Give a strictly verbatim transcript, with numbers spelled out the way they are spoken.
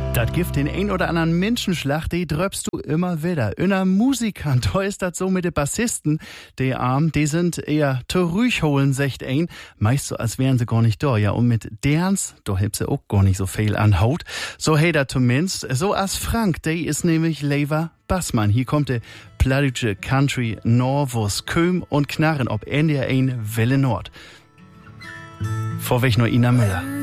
Das gibt den ein oder anderen Menschenschlag, die dröpst du immer wieder. Inner Musikern, da ist das so mit den Bassisten, die Arm, die sind eher zu ruhig holen, sagt ein. Meist so, als wären sie gar nicht da, ja. Und mit derns, da hebt sie auch gar nicht so viel an Haut. So hey da zumindest, so als Frank, der ist nämlich Lever Bassmann. Hier kommt der plattdeutsche Country Norwos Köm und Knarren ob N D R eins Welle Nord. Vorweg nur Ina Müller.